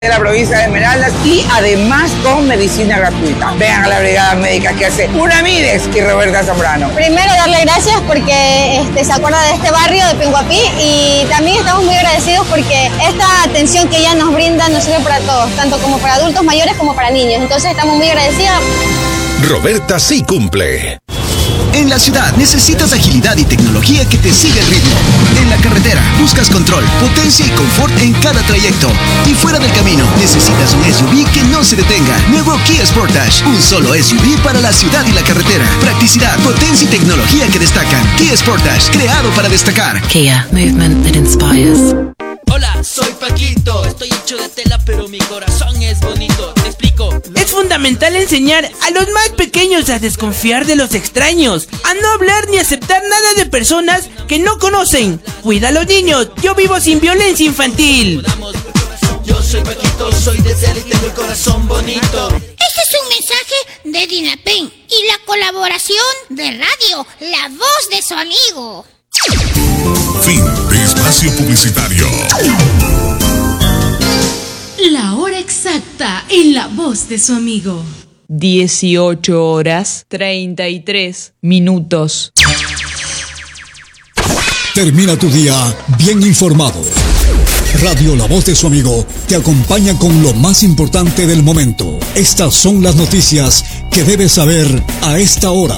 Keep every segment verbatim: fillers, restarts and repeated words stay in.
de la provincia de Esmeraldas y además con medicina gratuita. Vean a la brigada médica que hace Una Mides y Roberta Zambrano. Primero darle gracias porque este, se acuerda de este barrio de Pinguapí y también estamos muy agradecidos porque esta atención que ella nos brinda nos sirve para todos, tanto como para adultos mayores como para niños. Entonces estamos muy agradecidos. Roberta sí cumple. En la ciudad necesitas agilidad y tecnología que te siga el ritmo. En la carretera buscas control, potencia y confort en cada trayecto. Y fuera del camino necesitas un S U V que no se detenga. Nuevo Kia Sportage, un solo S U V para la ciudad y la carretera. Practicidad, potencia y tecnología que destacan. Kia Sportage, creado para destacar. Kia, movement that inspires. Hola, soy Paquito. Estoy hecho de tela, pero mi corazón es bonito. Te explico. Es fundamental enseñar a los más pequeños a desconfiar de los extraños, a no hablar ni aceptar nada de personas que no conocen. Cuida a los niños. Yo vivo sin violencia infantil. Yo soy Paquito, soy de tela y tengo el corazón bonito. Este es un mensaje de Dinapen y la colaboración de radio, La Voz de su Amigo. Fin de espacio publicitario. La hora exacta en La Voz de su Amigo. dieciocho horas treinta y tres minutos. Termina tu día bien informado. Radio La Voz de su Amigo te acompaña con lo más importante del momento. Estas son las noticias que debes saber a esta hora.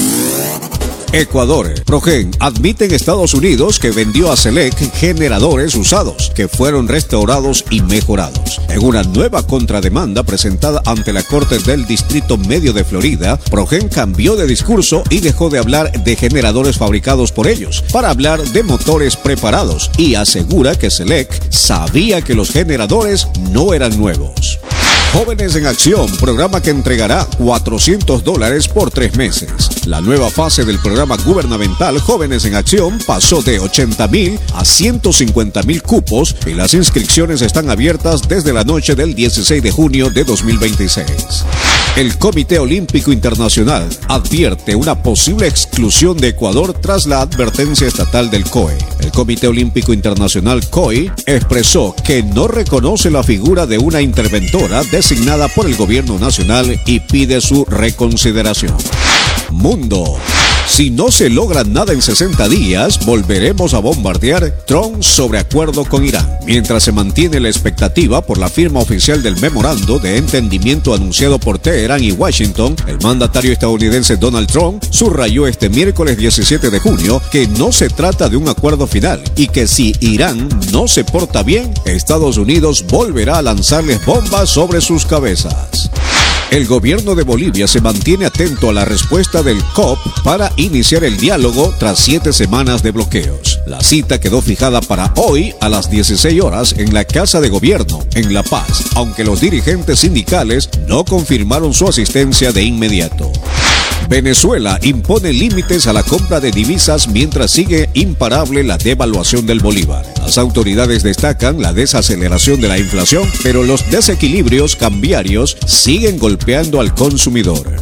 Ecuador. Progen admite en Estados Unidos que vendió a Selec generadores usados que fueron restaurados y mejorados. En una nueva contrademanda presentada ante la Corte del Distrito Medio de Florida, Progen cambió de discurso y dejó de hablar de generadores fabricados por ellos para hablar de motores preparados y asegura que Selec sabía que los generadores no eran nuevos. Jóvenes en Acción, programa que entregará cuatrocientos dólares por tres meses. La nueva fase del programa gubernamental Jóvenes en Acción pasó de ochenta mil a ciento cincuenta mil cupos y las inscripciones están abiertas desde la noche del dieciséis de junio de dos mil veintiséis. El Comité Olímpico Internacional advierte una posible exclusión de Ecuador tras la advertencia estatal del C O E. El Comité Olímpico Internacional C O I expresó que no reconoce la figura de una interventora designada por el gobierno nacional y pide su reconsideración. Mundo. Si no se logra nada en sesenta días, volveremos a bombardear Trump sobre acuerdo con Irán. Mientras se mantiene la expectativa por la firma oficial del memorando de entendimiento anunciado por Teherán y Washington, el mandatario estadounidense Donald Trump subrayó este miércoles diecisiete de junio que no se trata de un acuerdo final y que si Irán no se porta bien, Estados Unidos volverá a lanzarles bombas sobre sus cabezas. El gobierno de Bolivia se mantiene atento a la respuesta del C O P para iniciar el diálogo tras siete semanas de bloqueos. La cita quedó fijada para hoy a las dieciséis horas en la Casa de Gobierno, en La Paz, aunque los dirigentes sindicales no confirmaron su asistencia de inmediato. Venezuela impone límites a la compra de divisas mientras sigue imparable la devaluación del bolívar. Las autoridades destacan la desaceleración de la inflación, pero los desequilibrios cambiarios siguen golpeando al consumidor.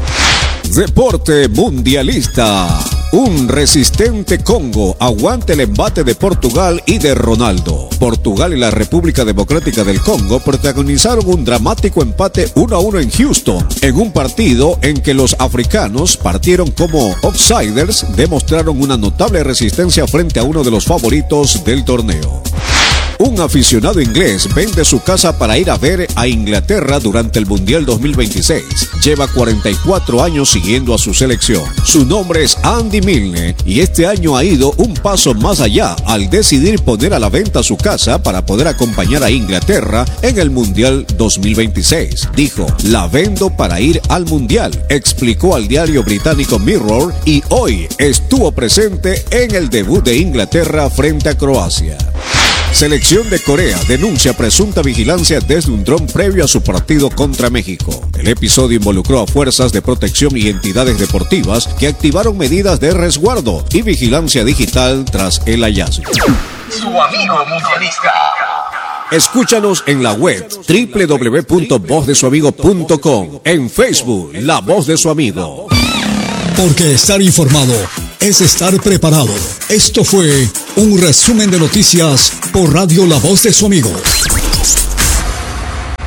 Deporte mundialista. Un resistente Congo aguanta el embate de Portugal y de Ronaldo. Portugal y la República Democrática del Congo protagonizaron un dramático empate uno a uno en Houston, en un partido en que los africanos partieron como outsiders, demostraron una notable resistencia frente a uno de los favoritos del torneo. Un aficionado inglés vende su casa para ir a ver a Inglaterra durante el Mundial dos mil veintiséis. Lleva cuarenta y cuatro años siguiendo a su selección. Su nombre es Andy Milne y este año ha ido un paso más allá al decidir poner a la venta su casa para poder acompañar a Inglaterra en el Mundial dos mil veintiséis. Dijo, la vendo para ir al Mundial, explicó al diario británico Mirror y hoy estuvo presente en el debut de Inglaterra frente a Croacia. Selección de Corea denuncia presunta vigilancia desde un dron previo a su partido contra México. El episodio involucró a fuerzas de protección y entidades deportivas que activaron medidas de resguardo y vigilancia digital tras el hallazgo. Su amigo mundialista. Escúchanos en la web doble u doble u doble u punto voz de su amigo punto com, en Facebook La Voz de su Amigo. Porque estar informado es estar preparado. Esto fue un resumen de noticias por Radio La Voz de su Amigo.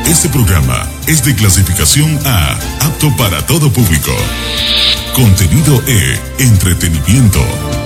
Este programa es de clasificación A, apto para todo público. Contenido E, entretenimiento.